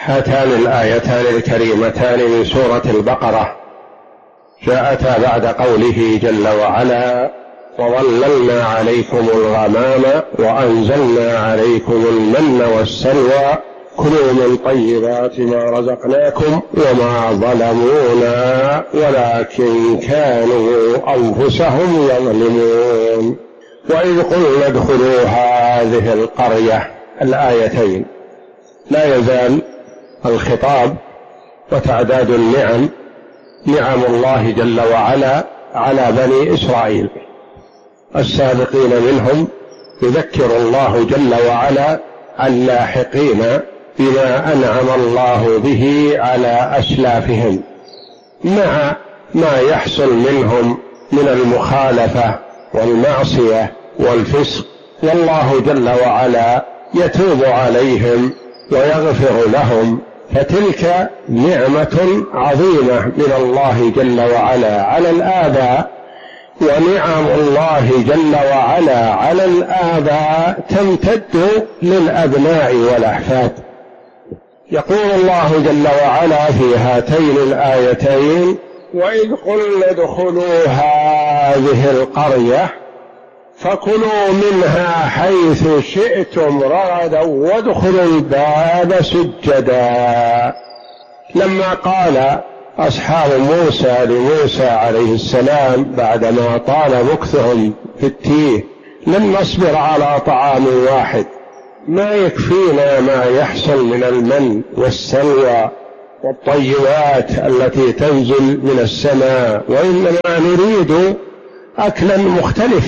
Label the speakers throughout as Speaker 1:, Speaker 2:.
Speaker 1: هاتان الآيتان الكريمتان من سورة البقرة جاءتا بعد قوله جل وعلا: وظللنا عليكم الغمام وأنزلنا عليكم المن والسلوى كلوا من طيبات ما رزقناكم وما ظلمونا ولكن كانوا أنفسهم يظلمون. وإذ قلنا ادخلوا هذه القرية، الآيتين لا يزال الخطاب وتعداد النعم، نعم الله جل وعلا على بني إسرائيل السابقين منهم، يذكر الله جل وعلا اللاحقين بما أنعم الله به على أسلافهم مع ما يحصل منهم من المخالفة والمعصية والفسق، والله جل وعلا يتوب عليهم ويغفر لهم، فتلك نعمة عظيمة من الله جل وعلا على الآباء، ونعم الله جل وعلا على الآباء تمتد للأبناء والأحفاد. يقول الله جل وعلا في هاتين الآيتين: وإذ قلنا ادخلوا هذه القرية فكلوا منها حيث شئتم رغدا وادخلوا الباب سجدا. لما قال أصحاب موسى لموسى عليه السلام بعدما طال مكثهم في التيه: لن نصبر على طعام واحد، ما يكفينا ما يحصل من المن والسلوى والطيبات التي تنزل من السماء، وإنما نريد أكلا مختلف.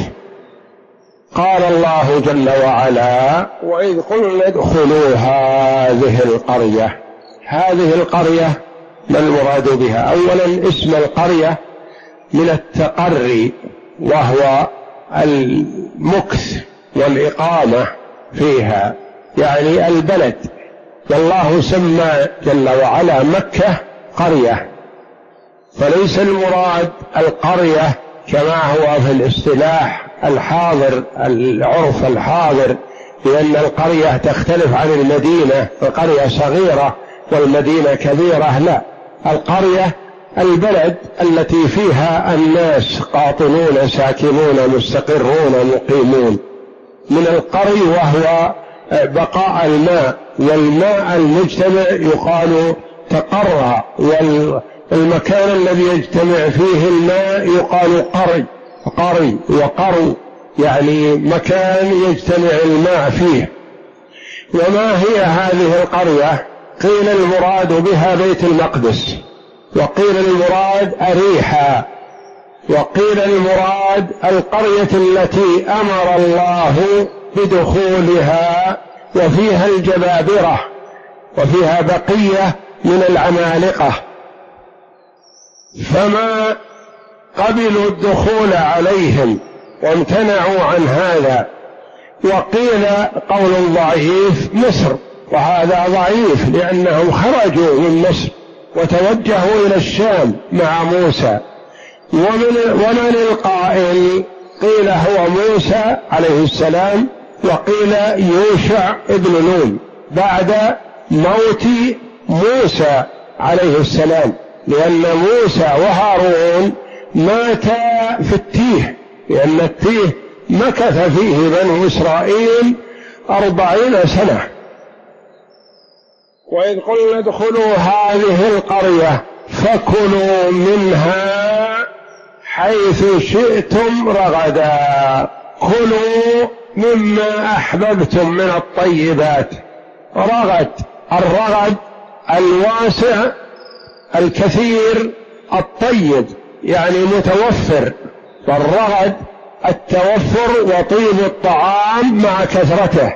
Speaker 1: قال الله جل وعلا: وإذ قلنا ادخلوا هذه القرية. هذه القرية ما المراد بها؟ أولا اسم القرية من التقري، وهو المكث والإقامة فيها، يعني البلد. والله سمى جل وعلا مكة قرية، فليس المراد القرية كما هو في الاصطلاح الحاضر، العرف الحاضر، لأن القرية تختلف عن المدينة، القرية صغيرة والمدينة كبيرة. لا، القرية البلد التي فيها الناس قاطنون ساكنون مستقرون مقيمون. من القري وهو بقاء الماء، والماء المجتمع يقال تقرى، والمكان الذي يجتمع فيه الماء يقال قري وقرو، يعني مكان يجتمع الماء فيه. وما هي هذه القرية؟ قيل المراد بها بيت المقدس، وقيل المراد أريحا، وقيل المراد القرية التي أمر الله بدخولها وفيها الجبابرة وفيها بقية من العمالقة، فما قبلوا الدخول عليهم وامتنعوا عن هذا. وقيل قول ضعيف مصر، وهذا ضعيف لأنهم خرجوا من مصر وتوجهوا إلى الشام مع موسى. ومن القائل؟ قيل هو موسى عليه السلام، وقيل يوشع ابن نون بعد موت موسى عليه السلام، لأن موسى وهارون ماتا في التيه، لأن التيه مكث فيه بنو إسرائيل 40 سنة. وإذ قلنا ادخلوا هذه القرية فكلوا منها حيث شئتم رغدا، كلوا مما أحببتم من الطيبات. رغد، الرغد الواسع الكثير الطيب، يعني متوفر، والرغد التوفر وطيب الطعام مع كثرته،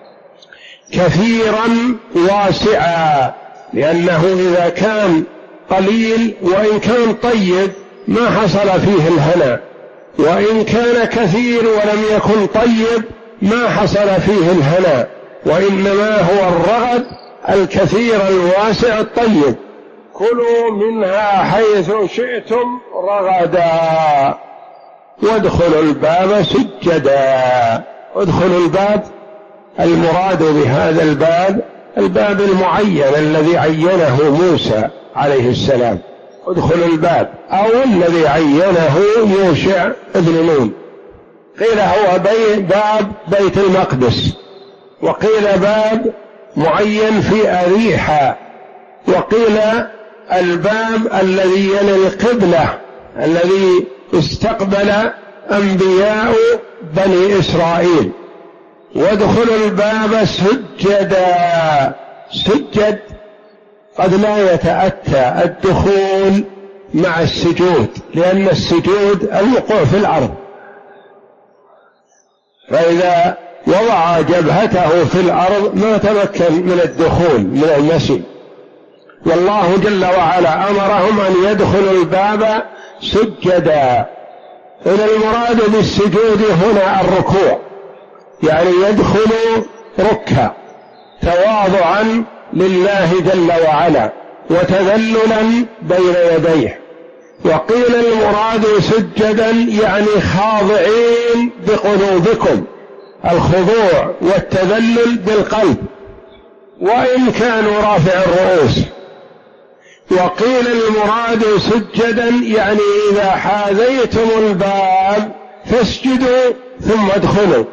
Speaker 1: كثيرا واسعا، لأنه إذا كان قليل وإن كان طيب ما حصل فيه الهنا، وإن كان كثير ولم يكن طيب ما حصل فيه الهنا، وإنما هو الرغد الكثير الواسع الطيب. كلوا منها حيث شئتم رغدا وادخلوا الباب سجدا. ادخلوا الباب، المراد بهذا الباب الباب المعين الذي عينه موسى عليه السلام، ادخلوا الباب، أو الذي عينه يوشع بن نون. قيل هو باب بيت المقدس، وقيل باب معين في أريحة، وقيل الباب الذي يلي القبلة الذي استقبل أنبياء بني إسرائيل. وادخلوا الباب سجدا. سجد قد لا يتأتى الدخول مع السجود، لأن السجود الوقوع في الأرض، فإذا وضع جبهته في الأرض ما تمكن من الدخول من المسجد. والله جل وعلا أمرهم أن يدخلوا الباب سجدا. إن المراد بالسجود هنا الركوع، يعني يدخلوا ركع تواضعا لله جل وعلا وتذللا بين يديه. وقيل المراد سجدا يعني خاضعين بقلوبكم، الخضوع والتذلل بالقلب وإن كانوا رافع الرؤوس. وقيل المراد سجدا يعني إذا حاذيتم الباب فاسجدوا ثم ادخلوا.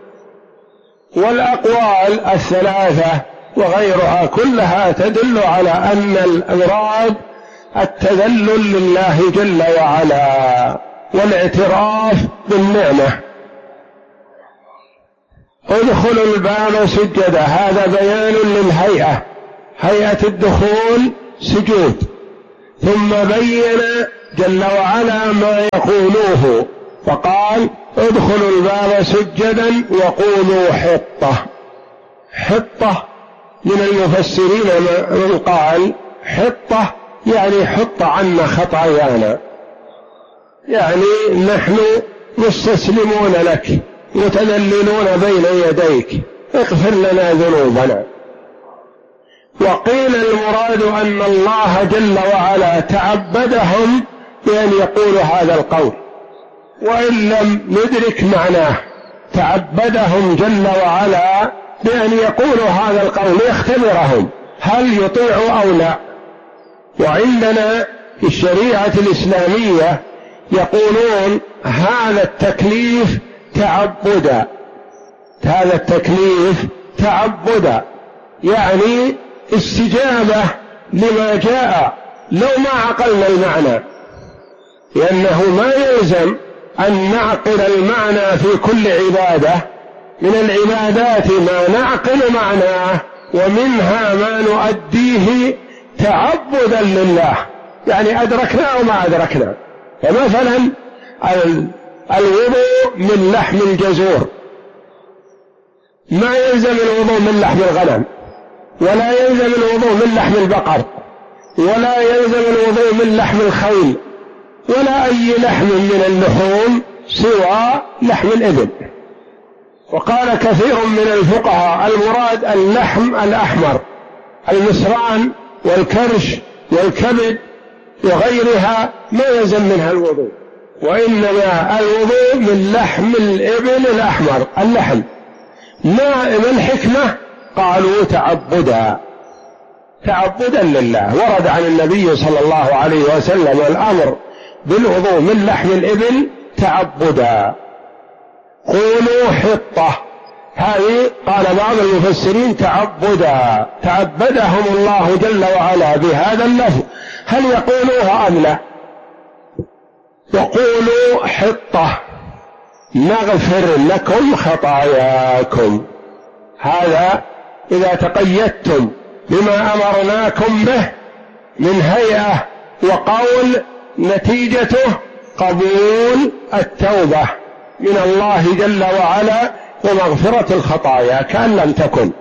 Speaker 1: والأقوال الثلاثة وغيرها كلها تدل على أن المراد التذلل لله جل وعلا والاعتراف بالنعمة. ادخلوا الباب سجدا، هذا بيان للهيئة، هيئة الدخول سجود. ثم بين جل وعلا ما يقولوه فقال ادخلوا الباب سجدا وقولوا حطة. حطة من المفسرين من قال حطة يعني حط عنا خطايانا، يعني نحن مستسلمون لك متذللون بين يديك، اغفر لنا ذنوبنا. وقيل المراد أن الله جل وعلا تعبدهم بأن يقولوا هذا القول، وإن لم ندرك معناه تعبدهم جل وعلا بأن يقولوا هذا القول ليختبرهم هل يطيعوا أو لا. وعندنا في الشريعة الإسلامية يقولون هذا التكليف تعبدا، هذا التكليف تعبدا يعني استجابة لما جاء لو ما عقلنا المعنى، لأنه ما يلزم أن نعقل المعنى في كل عبادة. من العبادات ما نعقل معناه ومنها ما نؤديه تعبدا لله، يعني أدركنا وما أدركنا. فمثلا الوضوء من لحم الجزور ما يلزم الوضوء من لحم الغنم، ولا يلزم الوضوء من لحم البقر، ولا يلزم الوضوء من لحم الخيل، ولا أي لحم من اللحوم سوى لحم الإبل. وقال كثير من الفقهاء المراد اللحم الأحمر، المصران والكرش والكبد وغيرها ما يلزم منها الوضوء، وإنما الوضوء من لحم الإبل الأحمر اللحم. ما الحكمة؟ قالوا تعبدا لله. ورد عن النبي صلى الله عليه وسلم الأمر بالوضوء من لحم الإبل تعبدا. قولوا حطة، هذه قال بعض المفسرين تعبدا، تعبدهم الله جل وعلا بهذا اللفظ، هل يقولوها أم لا؟ وقولوا حطة نغفر لكم خطاياكم. هذا إذا تقيدتم بما أمرناكم به من هيئة وقول نتيجته قبول التوبة من الله جل وعلا ومغفرة الخطايا كأن لم تكن.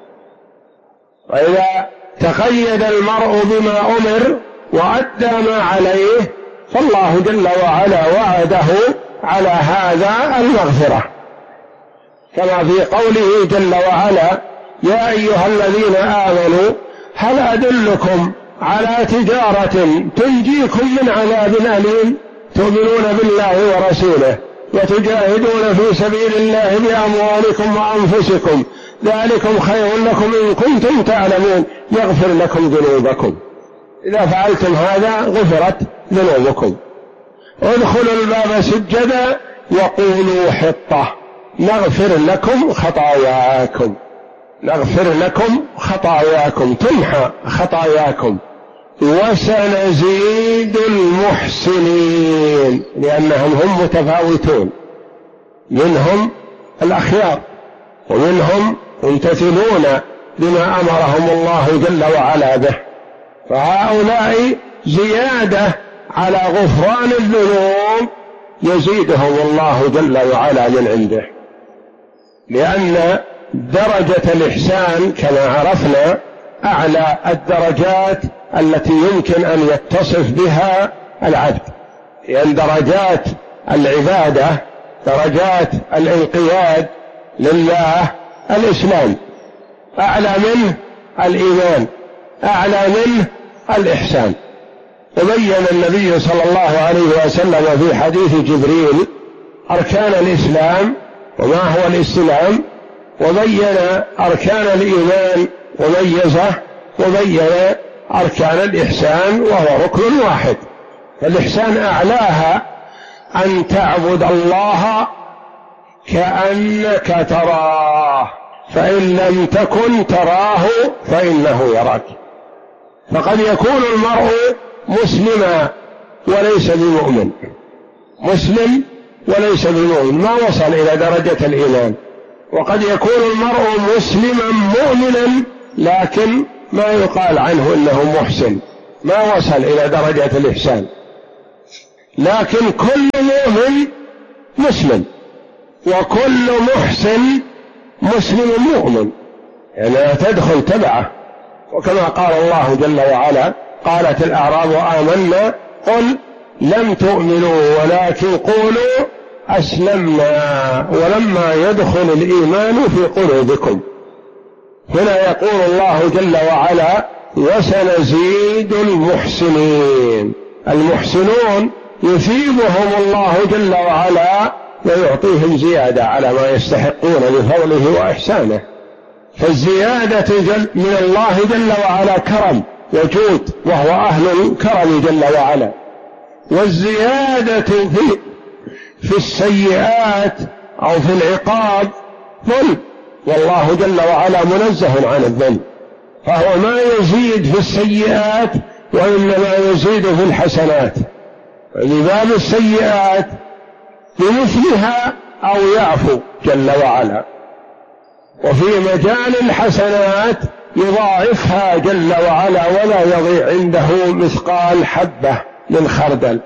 Speaker 1: وإذا تقيد المرء بما أمر وأدى ما عليه فالله جل وعلا وعده على هذا المغفرة، كما في قوله جل وعلا يا أيها الذين آمنوا هل أدلكم على تجارة تنجيكم من عذاب أليم تؤمنون بالله ورسوله وتجاهدون في سبيل الله بأموالكم وأنفسكم ذلكم خير لكم إن كنتم تعلمون يغفر لكم ذنوبكم. إذا فعلتم هذا غفرت ذنوبكم. ادخلوا الباب سجدا وقولوا حطة نغفر لكم خطاياكم، نغفر لكم خطاياكم، تمحى خطاياكم، وسنزيد المحسنين، لأنهم هم متفاوتون، منهم الأخيار ومنهم يمتثلون بما أمرهم الله جل وعلا به، فهؤلاء زيادة على غفران الذنوب يزيدهم الله جل وعلا من عنده، لأن درجة الإحسان كما عرفنا أعلى الدرجات التي يمكن أن يتصف بها العبد، لأن درجات العبادة درجات الانقياد لله الإسلام، أعلى منه الإيمان، أعلى منه الإحسان. وبين النبي صلى الله عليه وسلم في حديث جبريل أركان الإسلام وما هو الإسلام، وبين أركان الإيمان وميزه، وبين أركان الإحسان وهو ركن واحد. فالإحسان أعلاها أن تعبد الله كأنك تراه، فإن لم تكن تراه فإنه يراك. فقد يكون المرء مسلما وليس بمؤمن، مسلم وليس بمؤمن، ما وصل إلى درجة الإيمان. وقد يكون المرء مسلما مؤمنا لكن ما يقال عنه إنه محسن، ما وصل إلى درجة الإحسان. لكن كل مؤمن مسلم، وكل محسن مسلم مؤمن، يعني تدخل تبعه. وكما قال الله جل وعلا قالت الأعراب آمنا قل لم تؤمنوا ولكن قولوا أسلمنا ولما يدخل الإيمان في قلوبكم. هنا يقول الله جل وعلا وسنزيد المحسنين. المحسنون يثيبهم الله جل وعلا ويعطيهم زيادة على ما يستحقون بفضله وإحسانه. فالزيادة من الله جل وعلا كرم وجود، وهو أهل الكرم جل وعلا. والزيادة في السيئات أو في العقاب ظلم، والله جل وعلا منزه عن الظلم، فهو ما يزيد في السيئات وإنما يزيد في الحسنات. لباب السيئات بمثلها أو يعفو جل وعلا، وفي مجال الحسنات يضاعفها جل وعلا ولا يضيع عنده مثقال حبة من خردل.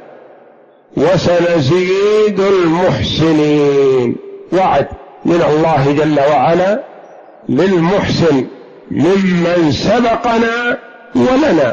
Speaker 1: وسنزيد المحسنين، وعد من الله جل وعلا للمحسن ممن سبقنا ولنا،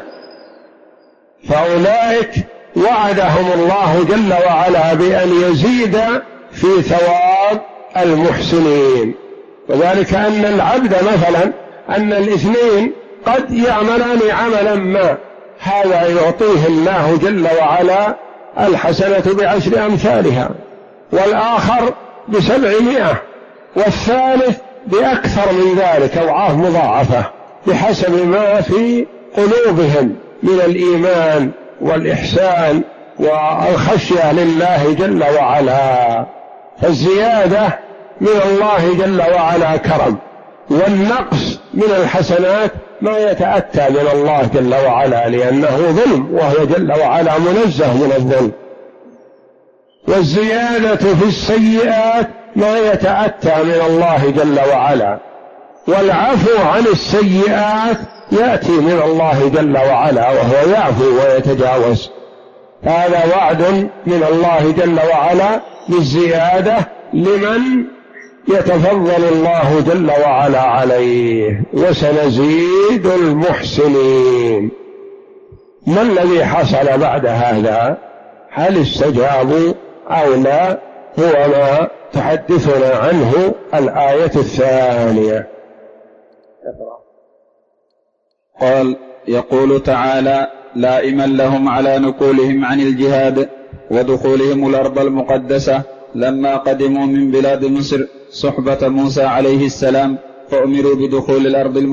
Speaker 1: فأولئك وعدهم الله جل وعلا بأن يزيد في ثواب المحسنين. وذلك أن العبد مثلا أن الاثنين قد يعملان عملا ما، هذا يعطيه الله جل وعلا الحسنة ب10 أمثالها، والآخر ب700، والثالث بأكثر من ذلك أضعاف مضاعفة بحسب ما في قلوبهم من الإيمان والإحسان والخشية لله جل وعلا. فالزيادة من الله جل وعلا كرم، والنقص من الحسنات ما يتأتى من الله جل وعلا لأنه ظلم، وهو جل وعلا منزه من الظلم. والزيادة في السيئات ما يتأتى من الله جل وعلا، والعفو عن السيئات يأتي من الله جل وعلا وهو يعفو ويتجاوز. هذا وعد من الله جل وعلا بالزيادة لمن يتفضل الله جل وعلا عليه. وسنزيد المحسنين. ما الذي حصل بعد هذا؟ هل استجابوا أو لا؟ هو ما تحدثنا عنه الآية الثانية.
Speaker 2: قال يقول تعالى لائما لهم على نقولهم عن الجهاد ودخولهم الأرض المقدسة لما قدموا من بلاد مصر صحبة موسى عليه السلام فأمروا بدخول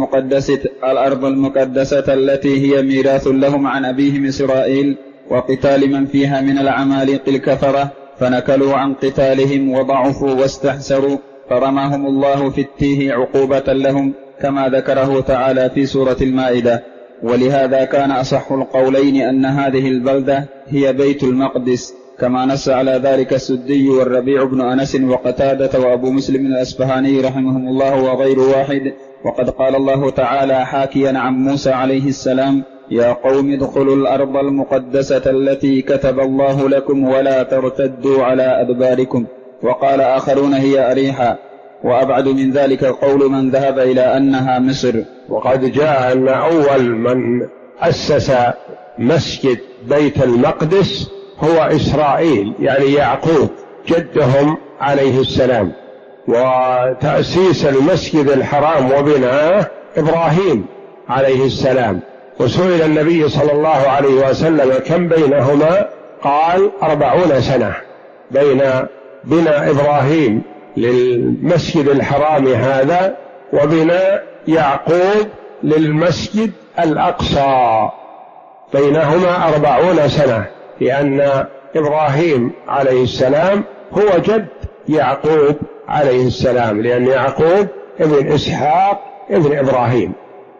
Speaker 2: الأرض المقدسة التي هي ميراث لهم عن أبيهم إسرائيل، وقتال من فيها من العمالقة الكفرة، فنكلوا عن قتالهم وضعفوا واستحسروا، فرماهم الله في التيه عقوبة لهم، كما ذكره تعالى في سورة المائدة. ولهذا كان أصح القولين أن هذه البلدة هي بيت المقدس، كما نص على ذلك السدي والربيع بن أنس وقتادة وأبو مسلم الأصبهاني رحمهم الله وغير واحد. وقد قال الله تعالى حاكيا عن موسى عليه السلام: يا قوم ادخلوا الأرض المقدسة التي كتب الله لكم ولا ترتدوا على أدباركم. وقال آخرون هي أريحا. وأبعد من ذلك قول من ذهب إلى أنها مصر.
Speaker 1: وقد جاء أن أول من أسس مسجد بيت المقدس هو إسرائيل، يعني يعقوب جدهم عليه السلام، وتأسيس المسجد الحرام وبناءه إبراهيم عليه السلام. وسئل النبي صلى الله عليه وسلم كم بينهما؟ قال 40 سنة بين بناء إبراهيم للمسجد الحرام هذا وبناء يعقوب للمسجد الأقصى، بينهما 40 سنة، لأن إبراهيم عليه السلام هو جد يعقوب عليه السلام، لأن يعقوب ابن إسحاق ابن إبراهيم.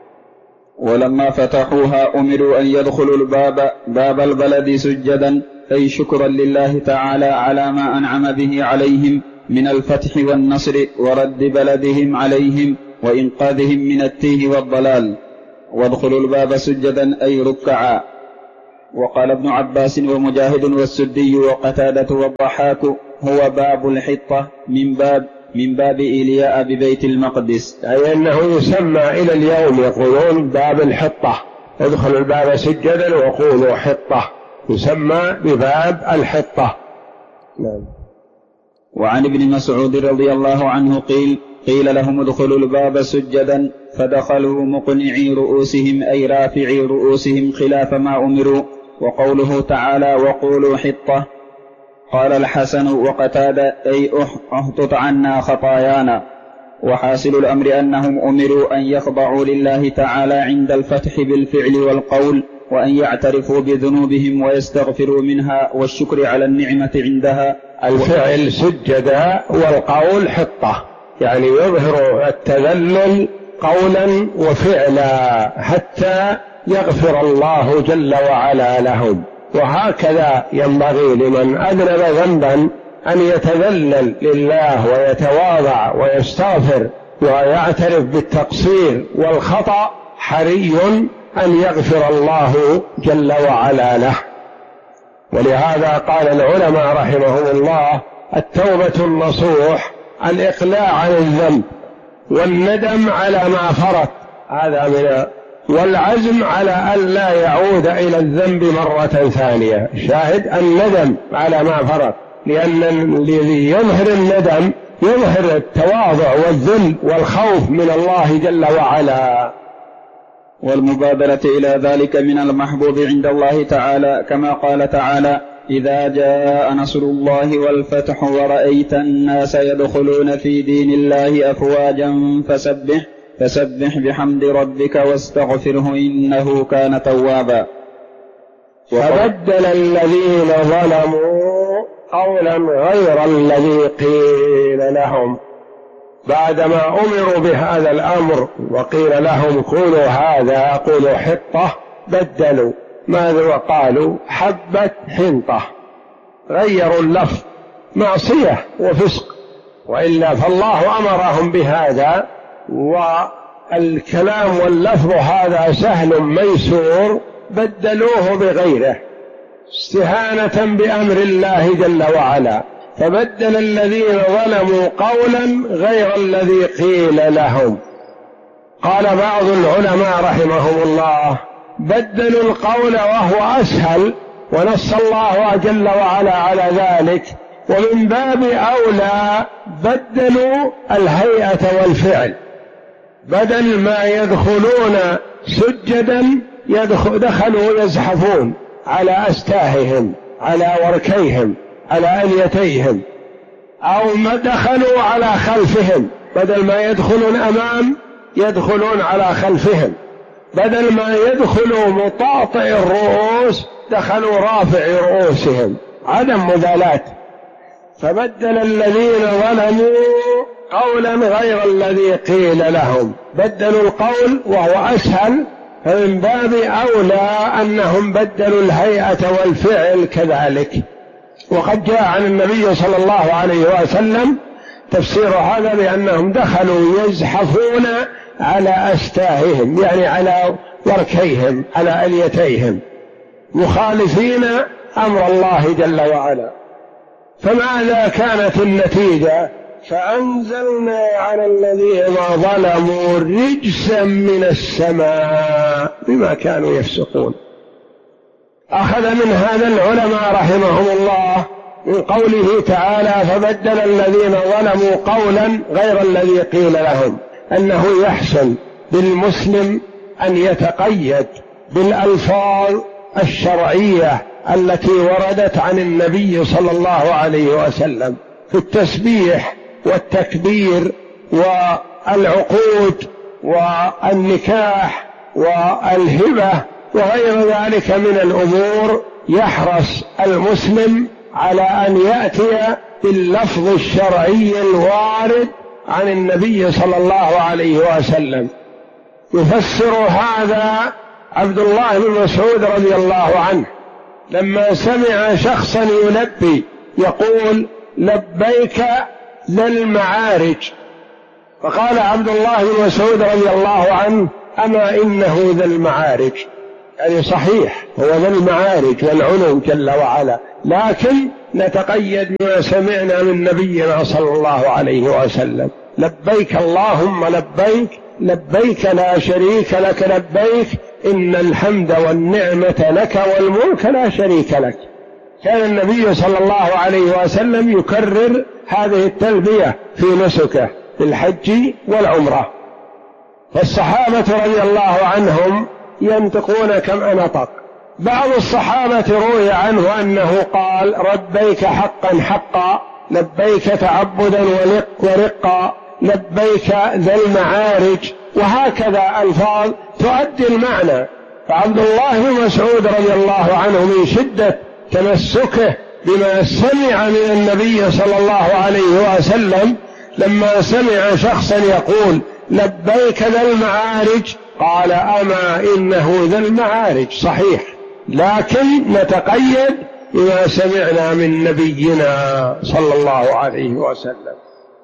Speaker 2: ولما فتحوها أمروا أن يدخلوا باب البلد سجدا، أي شكرا لله تعالى على ما أنعم به عليهم من الفتح والنصر ورد بلدهم عليهم وإنقاذهم من التيه والضلال. وادخلوا الباب سجدا أي ركعا. وقال ابن عباس ومجاهد والسدي وقتادة والضحاك: هو باب الحطة من باب إيلياء ببيت المقدس،
Speaker 1: أي أنه يسمى إلى اليوم يقولون باب الحطة. ادخلوا الباب سجدا وقولوا حطة، يسمى بباب الحطة. نعم.
Speaker 2: وعن ابن مسعود رضي الله عنه قيل لهم ادخلوا الباب سجدا، فدخلوا مقنعي رؤوسهم أي رافعي رؤوسهم خلاف ما أمروا. وقوله تعالى: وقولوا حطة، قال الحسن وقتادة: أي احطط عنا خطايانا. وحاصل الأمر أنهم أمروا أن يخضعوا لله تعالى عند الفتح بالفعل والقول، وأن يعترفوا بذنوبهم ويستغفروا منها، والشكر على النعمة عندها.
Speaker 1: الفعل سجدا والقول حطة، يعني يظهر التذلل قولا وفعلا حتى يغفر الله جل وعلا لهم. وهكذا ينبغي لمن أذنب ذنبا أن يتذلل لله ويتواضع ويستغفر ويعترف بالتقصير والخطأ، حري أن يغفر الله جل وعلا له. ولهذا قال العلماء رحمهم الله: التوبة النصوح الإقلاع عن الذنب، والندم على ما فرط، هذا من والعزم على أن لا يعود إلى الذنب مرة ثانية. شاهد الندم على ما فرط، لأن الذي يظهر الندم يظهر التواضع والذل والخوف من الله جل وعلا.
Speaker 2: والمبادرة إلى ذلك من المحبوب عند الله تعالى، كما قال تعالى: إذا جاء نصر الله والفتح ورأيت الناس يدخلون في دين الله أفواجا فسبح بحمد ربك واستغفره إنه كان توابا.
Speaker 1: فبدل الذين ظلموا قولا غير الذي قيل لهم، بعدما أمروا بهذا الأمر وقيل لهم قولوا هذا، قولوا حطة، بدلوا ماذا وقالوا حبة حنطة، غيروا اللفظ، معصية وفسق، وإلا فالله أمرهم بهذا، والكلام واللفظ هذا سهل ميسور، بدلوه بغيره استهانة بأمر الله جل وعلا. فبدل الذين ظلموا قولا غير الذي قيل لهم. قال بعض العلماء رحمهم الله: بدلوا القول وهو أسهل، ونص الله جل وعلا على ذلك، ومن باب أولى بدلوا الهيئة والفعل، بدل ما يدخلون سجدا دخلوا يزحفون على أستاههم، على وركيهم، على أليتيهم، أو ما دخلوا على خلفهم بدل ما يدخلون أمام يدخلون على خلفهم، بدل ما يدخلوا مطاطئ الرؤوس دخلوا رافع رؤوسهم، عدم مبالاة. فبدل الذين ظلموا قولا غير الذي قيل لهم، بدلوا القول وهو أسهل، فمن باب أولى أنهم بدلوا الهيئة والفعل كذلك. وقد جاء عن النبي صلى الله عليه وسلم تفسير هذا بأنهم دخلوا يزحفون على أستاههم، يعني على وركيهم، على أليتيهم، مخالفين أمر الله جل وعلا. فماذا كانت النتيجة؟ فأنزلنا على الذين ظلموا رجسا من السماء بما كانوا يفسقون. أخذ من هذا العلماء رحمهم الله من قوله تعالى فبدل الذين ظلموا قولا غير الذي قيل لهم، أنه يحسن بالمسلم أن يتقيد بالألفاظ الشرعية التي وردت عن النبي صلى الله عليه وسلم في التسبيح والتكبير والعقود والنكاح والهبة وغير ذلك من الأمور. يحرص المسلم على أن يأتي باللفظ الشرعي الوارد عن النبي صلى الله عليه وسلم. يفسر هذا عبد الله بن مسعود رضي الله عنه لما سمع شخصا يلبي يقول لبيك ذا المعارج، فقال عبد الله بن مسعود رضي الله عنه أما إنه ذا المعارج، يعني صحيح هو ذا المعارج والعلو جل وعلا، لكن نتقيد بما سمعنا من نبينا صلى الله عليه وسلم. لبيك اللهم لبيك، لبيك لا شريك لك لبيك، إن الحمد والنعمة لك والملك لا شريك لك. كان النبي صلى الله عليه وسلم يكرر هذه التلبية في نسكه في الحج والعمرة. فالصحابة رضي الله عنهم ينطقون كما نطق. بعض الصحابة روي عنه أنه قال لبيك حقا حقا، لبيك تعبدا ورقا، لبيك ذا المعارج، وهكذا ألفاظ تؤدي المعنى. فعبد الله بن مسعود رضي الله عنه من شدة تمسكه بما سمع من النبي صلى الله عليه وسلم لما سمع شخصا يقول لبيك ذا المعارج قال أما إنه ذا المعارج صحيح، لكن نتقيد بما سمعنا من نبينا صلى الله عليه وسلم.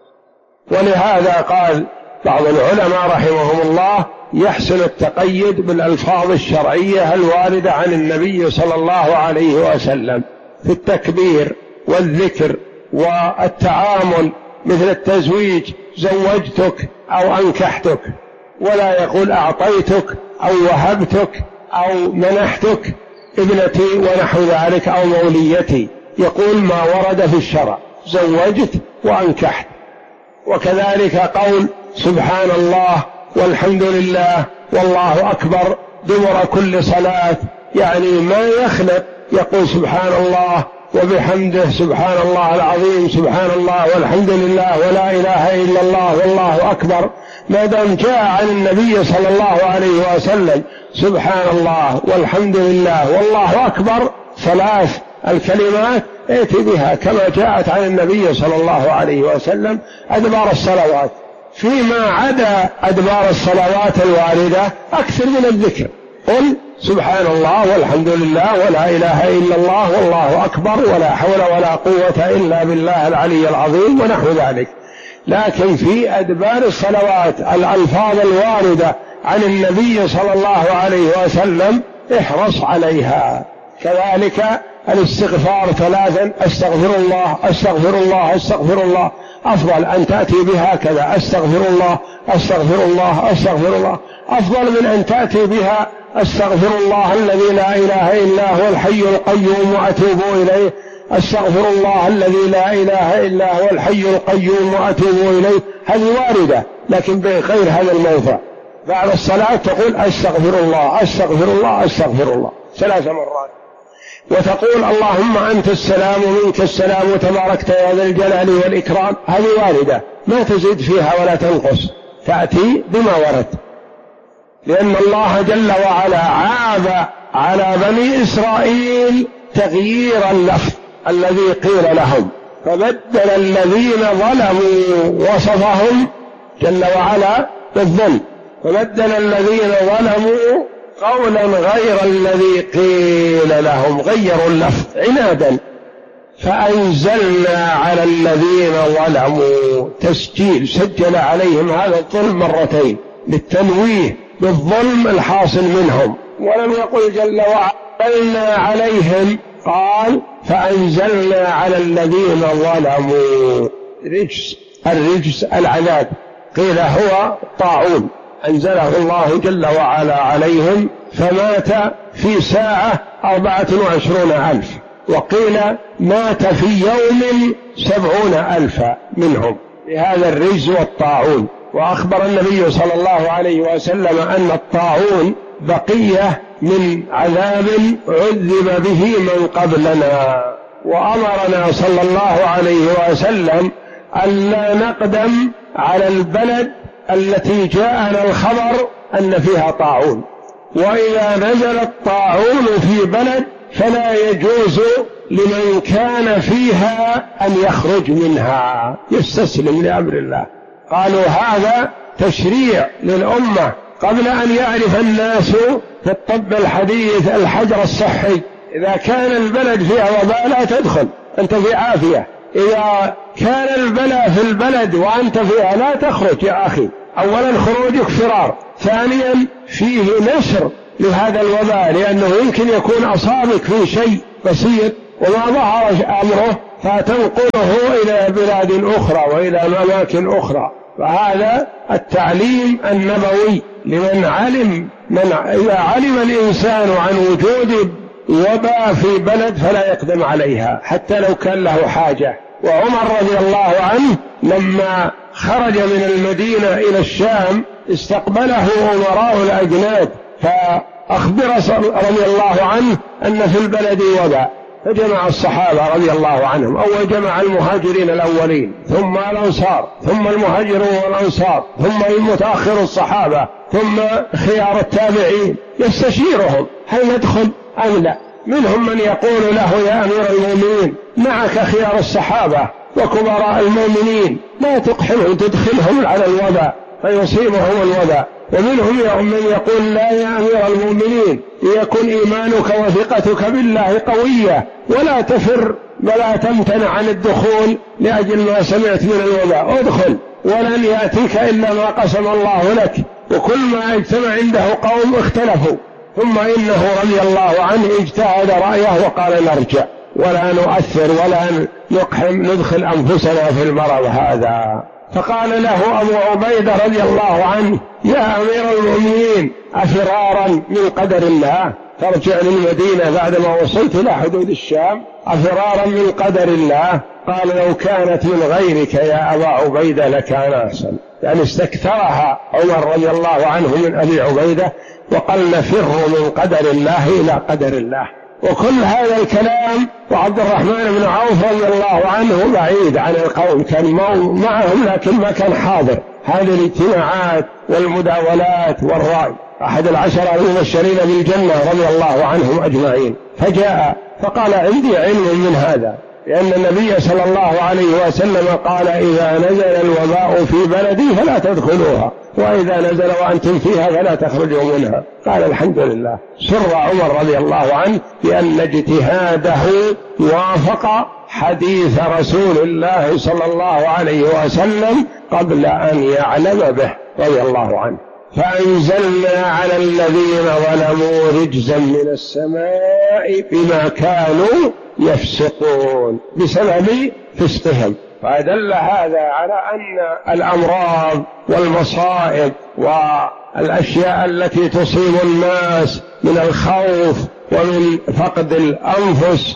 Speaker 1: ولهذا قال بعض العلماء رحمهم الله يحسن التقيد بالألفاظ الشرعية الواردة عن النبي صلى الله عليه وسلم في التكبير والذكر والتعامل، مثل التزويج زوجتك أو أنكحتك، ولا يقول أعطيتك أو وهبتك أو منحتك ابنتي ونحو ذلك أو موليتي، يقول ما ورد في الشرع زوجت وأنكحت. وكذلك قول سبحان الله والحمد لله والله أكبر دبر كل صلاة، يعني ما يخلق يقول سبحان الله وبحمده سبحان الله العظيم سبحان الله والحمد لله ولا إله إلا الله والله أكبر، ما دام جاء عن النبي صلى الله عليه وسلم سبحان الله والحمد لله والله أكبر ثلاث الكلمات ائت بها كما جاءت عن النبي صلى الله عليه وسلم أدبار الصلوات. فيما عدا أدبار الصلوات الواردة أكثر من الذكر، قل سبحان الله والحمد لله ولا إله إلا الله والله أكبر ولا حول ولا قوة إلا بالله العلي العظيم ونحو ذلك. لكن في أدبار الصلوات الألفاظ الواردة عن النبي صلى الله عليه وسلم احرص عليها. كذلك الاستغفار ثلاثا، استغفر الله استغفر الله استغفر الله، أفضل أن تأتي بها كذا استغفر الله استغفر الله استغفر الله، أفضل من أن تأتي بها استغفر الله الذي لا إله إلا هو الحي القيوم وأتوب إليه، استغفر الله الذي لا إله إلا هو الحي القيوم وأتوب إليه. هذه واردة لكن بغير هذا الموضع. بعد الصلاة تقول استغفر الله استغفر الله استغفر الله 3 مرات. وتقول اللهم أنت السلام ومنك السلام وتباركت يا ذا الجلال والإكرام، هذه واردة ما تزيد فيها ولا تنقص، تأتي بما ورد، لأن الله جل وعلا عاب على بني إسرائيل تغيير اللفظ الذي قيل لهم، فبدل الذين ظلموا وصفهم جل وعلا بالظلم، فبدل الذين ظلموا قولا غير الذي قيل لهم، غيروا اللفظ عنادا، فأنزلنا على الذين ظلموا تسجيل، سجل عليهم هذا الظلم مرتين للتنويه بالظلم الحاصل منهم، ولم يقل جل وعلا أنزلنا عليهم، قال فأنزلنا على الذين ظلموا رجس، الرجس العذاب، قيل هو طاعون أنزله الله جل وعلا عليهم فمات في ساعة 24,000، وقيل مات في يوم 70,000 منهم بهذا الرجز والطاعون. وأخبر النبي صلى الله عليه وسلم أن الطاعون بقية من عذاب عذب به من قبلنا، وأمرنا صلى الله عليه وسلم ألا نقدم على البلد التي جاءنا الخبر أن فيها طاعون، وإذا نزل الطاعون في بلد فلا يجوز لمن كان فيها أن يخرج منها، يستسلم لأمر الله. قالوا هذا تشريع للأمة قبل أن يعرف الناس في الطب الحديث الحجر الصحي، إذا كان البلد فيها وباء لا تدخل، أنت في عافية، إذا كان البلاء في البلد وأنت فيها لا تخرج يا أخي، أولا خروجك فرار، ثانيا فيه نشر لهذا الوباء، لأنه يمكن يكون أصابك في شيء بسيط وما ظهر أمره فتنقله إلى بلاد أخرى وإلى أماكن أخرى. فهذا التعليم النبوي لمن علم، إذا علم الإنسان عن وجود وباء في بلد فلا يقدم عليها حتى لو كان له حاجة. وعمر رضي الله عنه لما خرج من المدينة إلى الشام استقبله أمراء الأجناد، فأخبر رضي الله عنه أن في البلد وباء، فجمع الصحابة رضي الله عنهم، أول جمع المهاجرين الأولين ثم الأنصار ثم المهاجرون والأنصار ثم متأخر الصحابة ثم خيار التابعين، يستشيرهم هل ندخل أم لا. منهم من يقول له يا أمير المؤمنين معك خيار الصحابة وكبراء المؤمنين، لا تقحمهم تدخلهم على الوباء فيصيبهم الوباء. ومنهم من يقول لا يا أمير المؤمنين ليكن إيمانك وثقتك بالله قوية ولا تفر ولا تمتنع عن الدخول لأجل ما سمعت من الوباء، ادخل ولن يأتيك إلا ما قسم الله لك. وكل ما اجتمع عنده قوم اختلفوا، ثم إنه رضي الله عنه اجتهد رأيه وقال نرجع ولا نؤثر ولا نقحم ندخل أنفسنا في المرض هذا. فقال له أبو عبيدة رضي الله عنه يا أمير المؤمنين أفرارا من قدر الله ترجع للمدينة بعدما وصلت إلى حدود الشام، أفرارا من قدر الله؟ قال لو كانت من غيرك يا أبا عبيدة لكان أحسن، يعني استكثرها عمر رضي الله عنه من أبي عبيدة وقال نفر من قدر الله إلى قدر الله. وكل هذا الكلام وعبد الرحمن بن عوف رضي الله عنه بعيد عن القوم، كان معهم لكن ما كان حاضر هذه الاجتماعات والمداولات والرأي، أحد العشرة المبشرين بالجنة رضي الله عنهم أجمعين. فجاء فقال عندي علم من هذا، لأن النبي صلى الله عليه وسلم قال إذا نزل الوباء في بلدي فلا تدخلوها وإذا نزل وأنتم فيها فلا تخرجوا منها. قال الحمد لله. سر عمر رضي الله عنه بأن اجتهاده وافق حديث رسول الله صلى الله عليه وسلم قبل أن يعلم به رضي الله عنه. فأنزلنا على الذين ظلموا رجزا من السماء بما كانوا يفسقون، بسبب فسقهم. فدل هذا على أن الأمراض والمصائب والأشياء التي تصيب الناس من الخوف ومن فقد الأنفس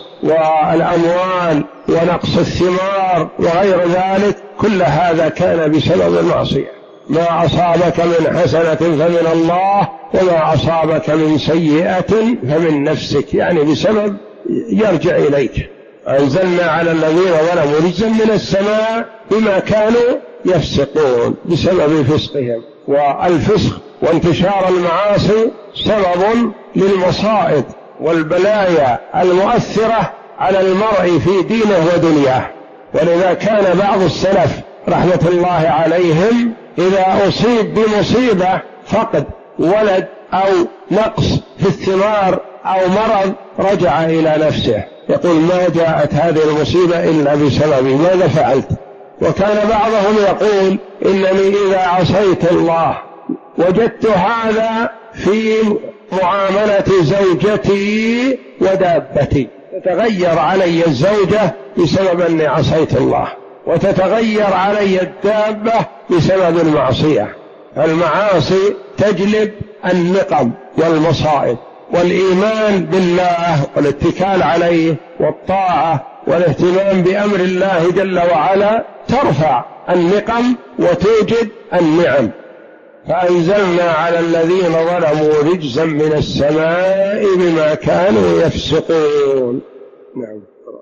Speaker 1: والأموال ونقص الثمار وغير ذلك، كل هذا كان بسبب المعصية. ما أصابك من حسنة فمن الله وما أصابك من سيئة فمن نفسك، يعني بسبب يرجع إليك. أنزلنا على الذين ظلموا رجزا من السماء بما كانوا يفسقون، بسبب فسقهم. والفسق وانتشار المعاصي سبب للمصائب والبلايا المؤثرة على المرء في دينه ودنياه. ولذا كان بعض السلف رحمة الله عليهم إذا أصيب بمصيبة، فقد ولد أو نقص في الثمار أو مرض، رجع إلى نفسه يقول ما جاءت هذه المصيبة إلا بسببي، ماذا فعلت؟ وكان بعضهم يقول إنني إذا عصيت الله وجدت هذا في معاملة زوجتي ودابتي، تتغير علي الزوجة بسبب أني عصيت الله، وتتغير علي الدابة بسبب المعصية. المعاصي تجلب النقم والمصائب، والإيمان بالله والاتكال عليه والطاعة والاهتمام بأمر الله جل وعلا ترفع النقم وتوجد النعم. فأنزلنا على الذين ظلموا رجزا من السماء بما كانوا يفسقون. نعم.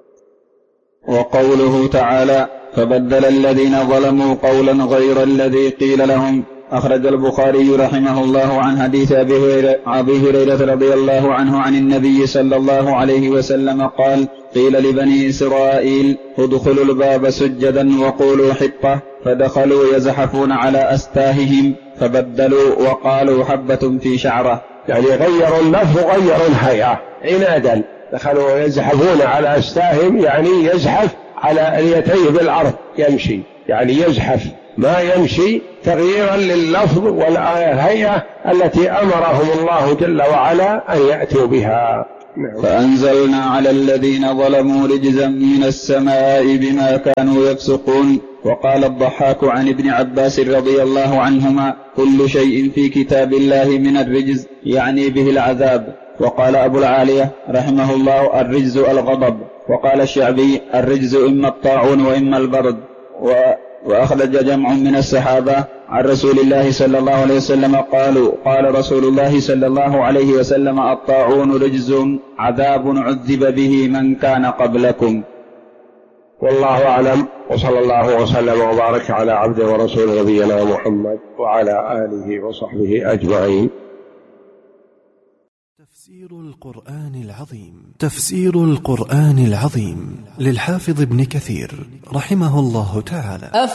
Speaker 2: وقوله تعالى فبدل الذين ظلموا قولا غير الذي قيل لهم. أخرج البخاري رحمه الله عن حديث أبي هريرة رضي الله عنه عن النبي صلى الله عليه وسلم قال قيل لبني إسرائيل ادخلوا الباب سجدا وقولوا حطة، فدخلوا يزحفون على أستاههم فبدلوا وقالوا حبة في شعرة.
Speaker 1: يعني غيروا اللفظ وغيروا الهيئة عنادا، دخلوا يزحفون على أستاههم يعني يزحف على اليتيه بالأرض، يمشي يعني يزحف ما يمشي، تغييرا لللفظ والهيئة التي أمرهم الله جل وعلا أن يأتوا بها.
Speaker 2: فأنزلنا على الذين ظلموا رجزا من السماء بما كانوا يفسقون. وقال الضحاك عن ابن عباس رضي الله عنهما كل شيء في كتاب الله من الرجز يعني به العذاب. وقال أبو العالية رحمه الله الرجز الغضب. وقال الشعبي الرجز إما الطاعون وإما البرد. وأخرج جمع من الصحابة عن رسول الله صلى الله عليه وسلم قالوا قال رسول الله صلى الله عليه وسلم الطاعون رجز عذاب عذب به من كان قبلكم.
Speaker 1: والله أعلم، وصلى الله وسلم وبارك على عبده ورسول نبينا محمد وعلى آله وصحبه أجمعين.
Speaker 3: تفسير القرآن العظيم. تفسير القرآن العظيم للحافظ ابن كثير رحمه الله تعالى.